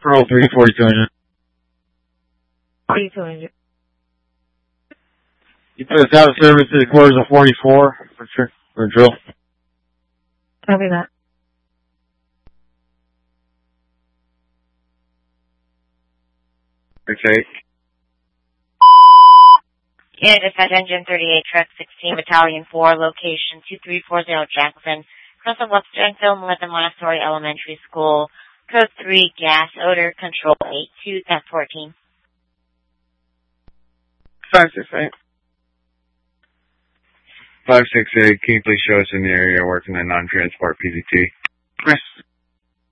Pearl 3, 4200. 4200. You put us out of service to the quarters of 44 for drill. Copy that. Okay. Yeah, dispatch engine 38, truck 16, battalion 4, location 2340 Jackson, across the Webster and Phil Melissa Montessori Elementary School, code 3, gas, odor, control 82, 1014. 568. 568, can you please show us in the area working a non-transport PDT? Chris.